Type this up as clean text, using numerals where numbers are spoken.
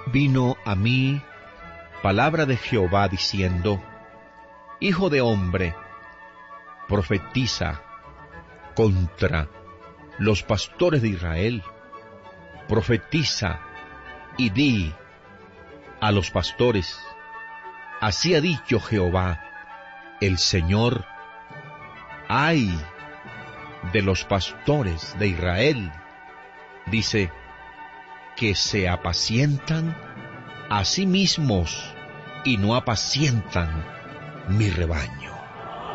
Vino a mí palabra de Jehová diciendo: Hijo de hombre, profetiza contra los pastores de Israel. Profetiza y di a los pastores: así ha dicho Jehová, el Señor, ay de los pastores de Israel, dice, que se apacientan a sí mismos y no apacientan mi rebaño.